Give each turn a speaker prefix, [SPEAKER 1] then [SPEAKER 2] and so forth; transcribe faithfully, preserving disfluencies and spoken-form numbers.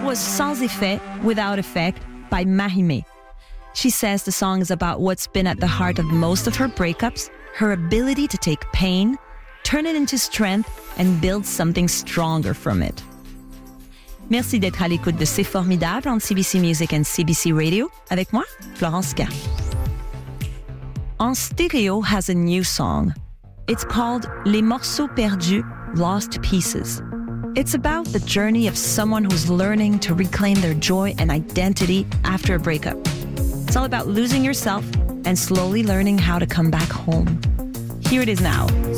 [SPEAKER 1] was Sans Effet, Without Effect by Mahimé. She says the song is about what's been at the heart of most of her breakups, her ability to take pain, turn it into strength, and build something stronger from it. Merci d'être à l'écoute de C'est Formidable entre C B C Music and C B C Radio. Avec moi, Florence K. En Stereo has a new song. It's called Les Morceaux Perdus, Lost Pieces. It's about the journey of someone who's learning to reclaim their joy and identity after a breakup. It's all about losing yourself and slowly learning how to come back home. Here it is now.